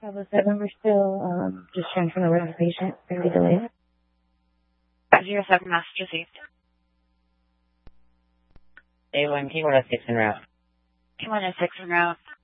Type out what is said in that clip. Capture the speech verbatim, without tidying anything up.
five oh seven, we're still um, just transferring over to the patient. Going to be delayed. five oh seven, message received. A one, K one oh six en route. K one oh six en route.